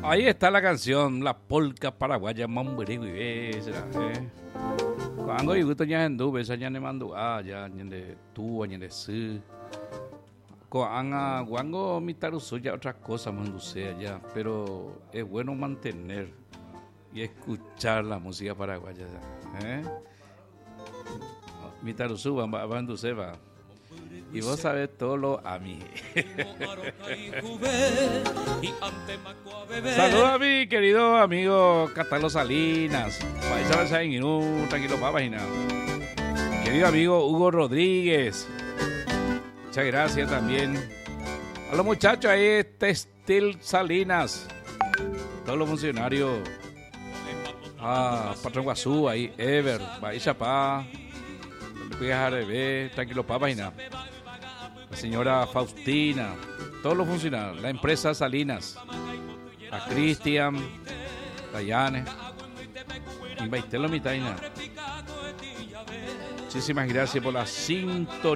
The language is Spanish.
Ahí está la canción, la polca paraguaya mambrigüe, será, Cuando y gusto ya en dube, esa ya ne mandu ya de tu, ya de su. Coanga, guango mitaruso ya otra cosa manduse allá, pero es bueno mantener y escuchar la música paraguaya, Mitaruso manduse va. Y vos sabés todo lo a mí. Saludos a mi querido amigo Catalo Salinas. Tranquilo, papá. Querido amigo Hugo Rodríguez. Muchas gracias también. A los muchachos ahí, Textil Salinas. Todos los funcionarios. Patrón Guazú, ahí, Ever, Baizapá. Tranquilo, papá. La señora Faustina, todos los funcionarios, la empresa Salinas, a Cristian, Dayane, Invaitelo Mitaina. Muchísimas gracias por la sintonía.